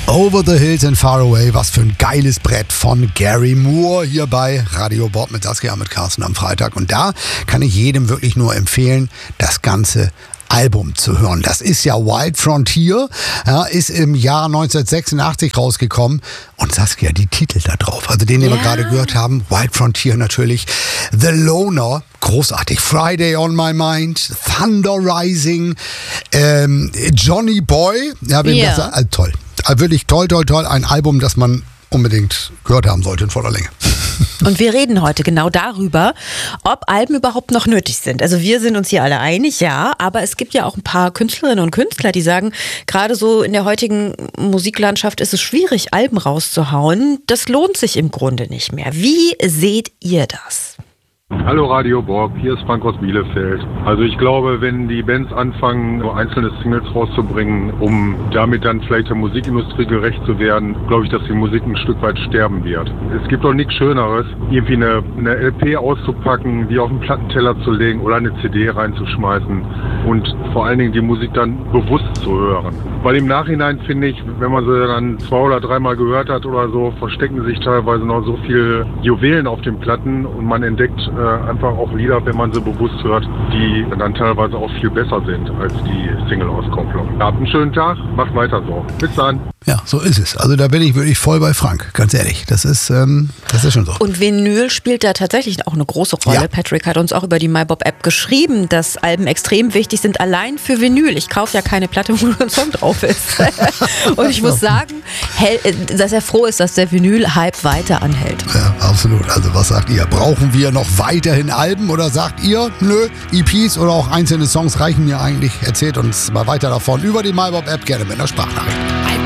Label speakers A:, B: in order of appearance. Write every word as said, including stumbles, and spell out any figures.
A: Over the Hills and Far Away, was für ein geiles Brett von Gary Moore hier bei Radio Bob mit Saskia, mit Carsten am Freitag. Und da kann ich jedem wirklich nur empfehlen, das ganze Album zu hören. Das ist ja Wild Frontier, ja, ist im Jahr neunzehnhundertsechsundachtzig rausgekommen. Und Saskia, die Titel da drauf, also den, den ja. wir gerade gehört haben, Wild Frontier natürlich, The Loner, großartig, Friday on My Mind, Thunder Rising, ähm, Johnny Boy, ja, wenn
B: ja.
A: das, also toll. Also wirklich toll, toll, toll, ein Album, das man unbedingt gehört haben sollte in voller Länge.
B: Und wir reden heute genau darüber, ob Alben überhaupt noch nötig sind. Also wir sind uns hier alle einig, ja, aber es gibt ja auch ein paar Künstlerinnen und Künstler, die sagen, gerade so in der heutigen Musiklandschaft ist es schwierig, Alben rauszuhauen. Das lohnt sich im Grunde nicht mehr. Wie seht ihr das?
C: Hallo Radio Bob, hier ist Frank aus Bielefeld. Also ich glaube, wenn die Bands anfangen, so einzelne Singles rauszubringen, um damit dann vielleicht der Musikindustrie gerecht zu werden, glaube ich, dass die Musik ein Stück weit sterben wird. Es gibt doch nichts Schöneres, irgendwie eine, eine L P auszupacken, die auf einen Plattenteller zu legen oder eine C D reinzuschmeißen und vor allen Dingen die Musik dann bewusst zu hören. Weil im Nachhinein finde ich, wenn man sie dann zwei oder dreimal gehört hat oder so, verstecken sich teilweise noch so viele Juwelen auf den Platten und man entdeckt einfach auch Lieder, wenn man sie bewusst hört, die dann teilweise auch viel besser sind als die Single-Auskopplung. Habt einen schönen Tag, macht weiter so. Bis dann.
A: Ja, so ist es. Also da bin ich wirklich voll bei Frank, ganz ehrlich. Das ist, ähm, das ist schon so.
B: Und Vinyl spielt da tatsächlich auch eine große Rolle. Ja. Patrick hat uns auch über die MyBob-App geschrieben, dass Alben extrem wichtig sind, allein für Vinyl. Ich kaufe ja keine Platte, wo ein Song drauf ist. Und ich muss sagen, dass er froh ist, dass der Vinyl-Hype weiter anhält.
A: Ja, absolut. Also was sagt ihr? Brauchen wir noch weiterhin Alben oder sagt ihr, nö, E Ps oder auch einzelne Songs reichen mir eigentlich? Erzählt uns mal weiter davon über die MyBob-App, gerne mit einer Sprachnachricht.